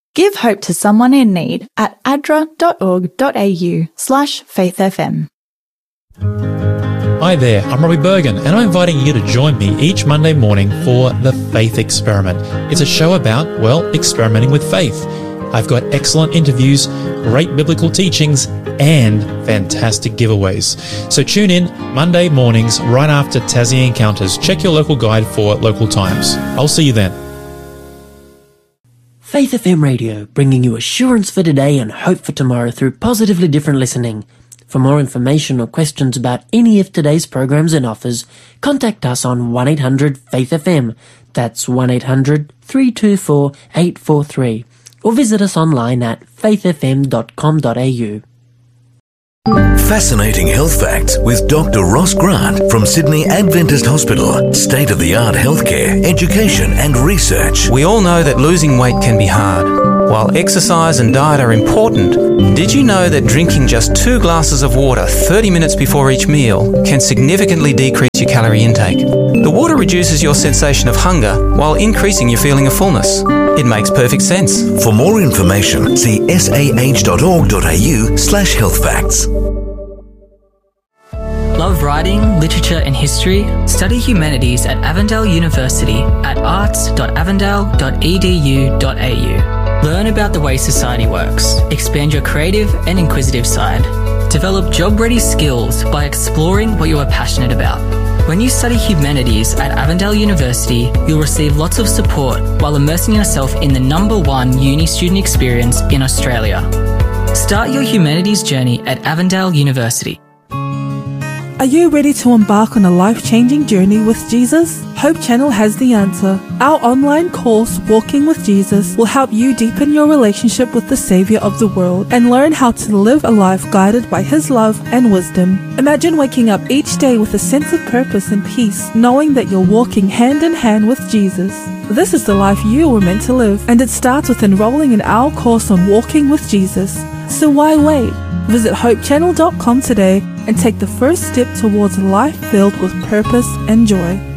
Give hope to someone in need at adra.org.au/faithfm. Hi there, I'm Robbie Bergen, and I'm inviting you to join me each Monday morning for The Faith Experiment. It's a show about, well, experimenting with faith. I've got excellent interviews, great biblical teachings, and fantastic giveaways. So tune in Monday mornings right after Tassie Encounters. Check your local guide for local times. I'll see you then. Faith FM Radio, bringing you assurance for today and hope for tomorrow through positively different listening. For more information or questions about any of today's programs and offers, contact us on 1-800-FAITH-FM. That's 1-800-324-843. Or visit us online at faithfm.com.au. Fascinating Health Facts with Dr. Ross Grant from Sydney Adventist Hospital. State-of-the-art healthcare, education and research. We all know that losing weight can be hard. While exercise and diet are important, did you know that drinking just 2 glasses of water 30 minutes before each meal can significantly decrease your calorie intake? The water reduces your sensation of hunger while increasing your feeling of fullness. It makes perfect sense. For more information, see sah.org.au/healthfacts. Love writing, literature and history? Study humanities at Avondale University at arts.avondale.edu.au. Learn about the way society works. Expand your creative and inquisitive side. Develop job-ready skills by exploring what you are passionate about. When you study humanities at Avondale University, you'll receive lots of support while immersing yourself in the #1 uni student experience in Australia. Start your humanities journey at Avondale University. Are you ready to embark on a life-changing journey with Jesus? Hope Channel has the answer. Our online course, Walking with Jesus, will help you deepen your relationship with the Saviour of the world and learn how to live a life guided by His love and wisdom. Imagine waking up each day with a sense of purpose and peace, knowing that you're walking hand in hand with Jesus. This is the life you were meant to live, and it starts with enrolling in our course on Walking with Jesus. So why wait? Visit hopechannel.com today and take the first step towards a life filled with purpose and joy.